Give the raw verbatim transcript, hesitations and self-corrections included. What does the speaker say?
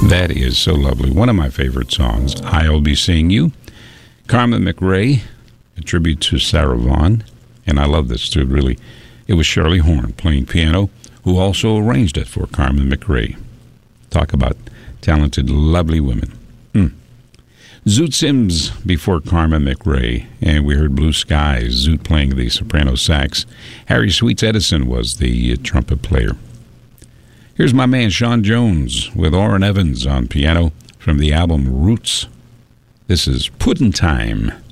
That is so lovely. One of my favorite songs, I'll Be Seeing You. Carmen McRae, a tribute to Sarah Vaughan. And I love this too, really. It was Shirley Horn playing piano, who also arranged it for Carmen McRae. Talk about talented, lovely women. Mm. Zoot Sims before Carmen McRae, and we heard Blue Skies, Zoot playing the soprano sax. Harry Sweets Edison was the trumpet player. Here's my man Sean Jones with Orrin Evans on piano from the album Roots. This is Puddin' Time.